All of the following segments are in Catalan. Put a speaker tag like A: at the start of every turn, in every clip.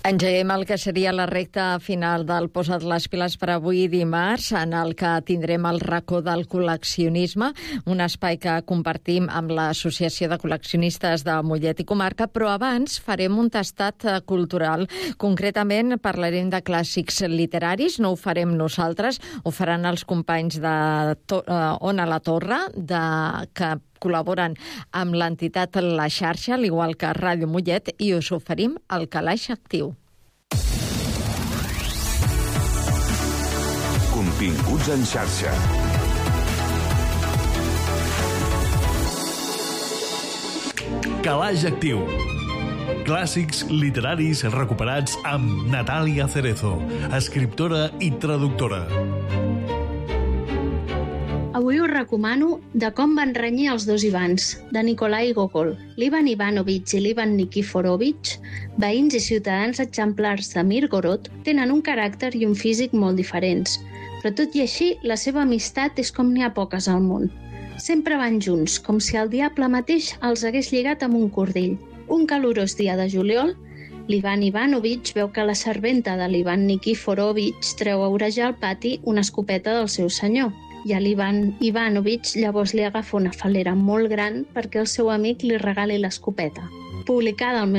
A: Engeguem el que seria la recta final del Posa't les piles per avui dimarts, en el que tindrem el racó del col·leccionisme, un espai que compartim amb l'Associació de Col·leccionistes de Mollet i Comarca, però abans farem un tastat cultural. Concretament parlarem de clàssics literaris, no ho farem nosaltres, ho faran els companys de Ona la Torre, que col·laboren amb l'entitat La Xarxa, al igual que Ràdio Mollet, i us oferim el Calaix Actiu.
B: Continguts en xarxa.
C: Calaix Actiu. Clàssics literaris recuperats amb Natàlia Cerezo, escriptora i traductora.
D: Avui us recomano De com van renyir els dos Ivans, de Nikolai Gogol. L'Ivan Ivanovich i l'Ivan Nikiforovich, veïns i ciutadans exemplars de Mirgorod, tenen un caràcter i un físic molt diferents, però tot i així la seva amistat és com n'hi ha poques al món. Sempre van junts, com si el diable mateix els hagués lligat amb un cordill. Un calorós dia de juliol, l'Ivan Ivanovich veu que la serventa de l'Ivan Nikiforovich treu a orejar al pati una escopeta del seu senyor. I a l'Ivan Ivanovich llavors li agafa una falera molt gran perquè el seu amic li regali l'escopeta. Publicada el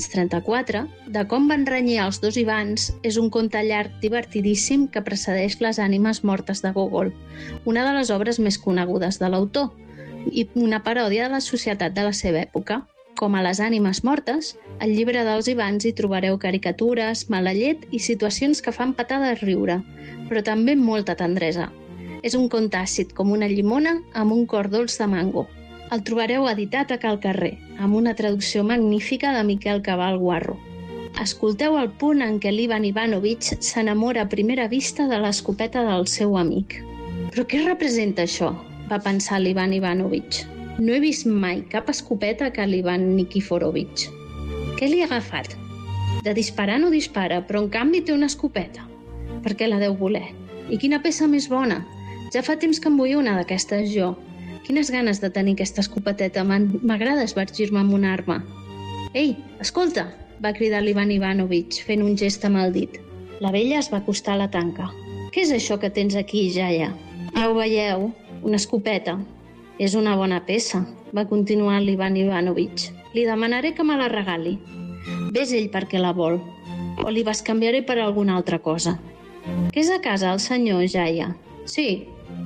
D: 1834, De com van renyir els dos Ivans és un conte llarg divertidíssim que precedeix Les ànimes mortes de Gogol, una de les obres més conegudes de l'autor, i una paròdia de la societat de la seva època. Com a Les ànimes mortes, al llibre dels Ivans hi trobareu caricatures, mala llet i situacions que fan petar de riure, però també molta tendresa. És un conte àcid com una llimona amb un cor dolç de mango. El trobareu editat a Cal Carrer, amb una traducció magnífica de Miquel Cabal Guarro. Escolteu el punt en què l'Ivan Ivanovich s'enamora a primera vista de l'escopeta del seu amic. Però què representa això? Va pensar l'Ivan Ivanovich. No he vist mai cap escopeta que l'Ivan Nikiforovich. Què li ha agafat? De disparar no dispara, però en canvi té una escopeta. Per què la deu voler? I quina peça més bona! Ja fa temps que em vull una d'aquestes jo. Quines ganes de tenir aquesta escopeteta. M'agrada esvergir-me amb una arma. Ei, escolta! Va cridar l'Ivan Ivanovich, fent un gest amb el dit. La vella es va acostar a la tanca. Què és això que tens aquí, jaia? Ja ho veieu? Una escopeta. És una bona peça, va continuar l'Ivan Ivanovich. Li demanaré que me la regali. Ves ell perquè la vol. O li bescanviaré per alguna altra cosa. Que és a casa el senyor, jaia? Sí.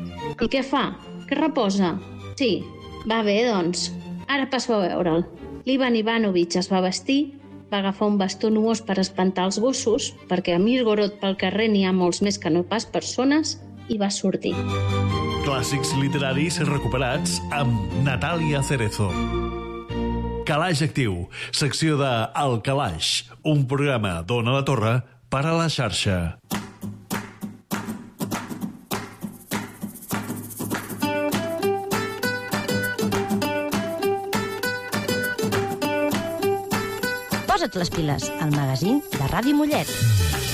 D: I què fa? Que reposa? Sí. Va bé, doncs. Ara passo a veure'l. L'Ivan Ivanovich es va vestir, va agafar un bastó nuós per espantar els gossos, perquè a Mirgorod pel carrer n'hi ha molts més que no pas persones, i va sortir.
C: Clàssics literaris recuperats amb Natàlia Cerezo. Calaix Actiu, secció de El Calaix, un programa d'Ona la Torre per a La Xarxa.
E: Posa't les piles, al magazín de Ràdio Mollet.